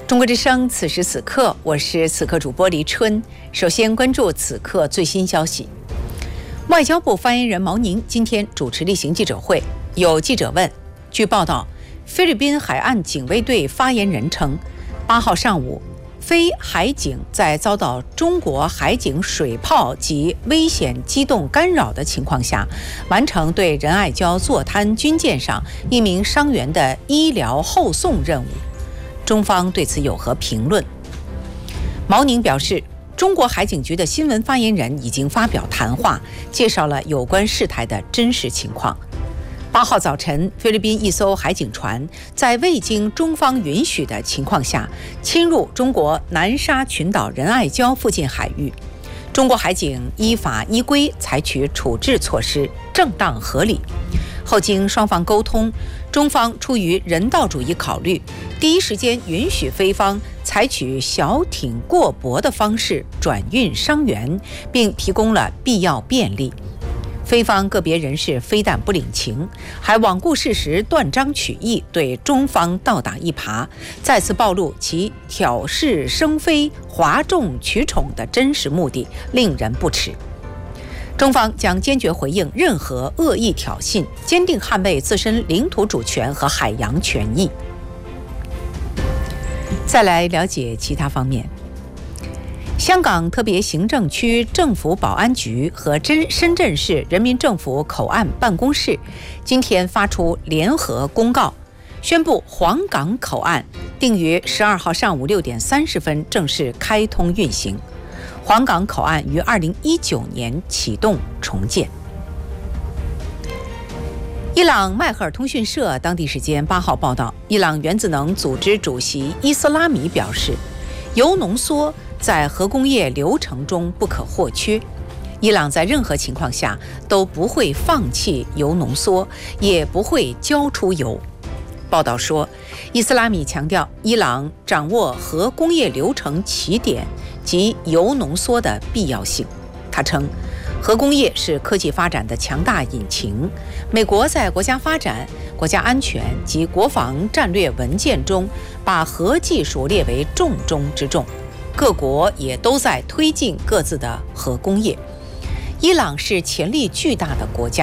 中国之声，此时此刻，我是此刻主播黎春。首先关注此刻最新消息。外交部发言人毛宁今天主持例行记者会，有记者问：据报道，菲律宾海岸警卫队发言人称，8号上午，菲海警在遭到中国海警水炮及危险机动干扰的情况下，完成对仁爱礁坐滩军舰上1名伤员的医疗后送任务。中方对此有何评论？毛宁表示，中国海警局的新闻发言人已经发表谈话，介绍了有关事态的真实情况。8号早晨，菲律宾一艘海警船在未经中方允许的情况下，侵入中国南沙群岛仁爱礁附近海域。中国海警依法依规采取处置措施，正当合理。后经双方沟通，中方出于人道主义考虑，第一时间允许菲方采取小艇过泊的方式转运伤员，并提供了必要便利。菲方个别人士非但不领情，还罔顾事实，断章取义，对中方倒打一耙，再次暴露其挑事生非、哗众取宠的真实目的，令人不齿。中方将坚决回应任何恶意挑衅，坚定捍卫自身领土主权和海洋权益。再来了解其他方面。香港特别行政区政府保安局和深圳市人民政府口岸办公室今天发出联合公告，宣布黄港口岸定于12号上午6点30分正式开通运行。黄港口岸于2019年启动重建。伊朗迈赫尔通讯社当地时间8号报道，伊朗原子能组织主席伊斯拉米表示，铀浓缩在核工业流程中不可或缺，伊朗在任何情况下都不会放弃铀浓缩，也不会交出铀。报道说，伊斯拉米强调伊朗掌握核工业流程起点及铀浓缩的必要性。他称，核工业是科技发展的强大引擎，美国在国家发展、国家安全及国防战略文件中把核技术列为重中之重，各国也都在推进各自的核工业。伊朗是潜力巨大的国家，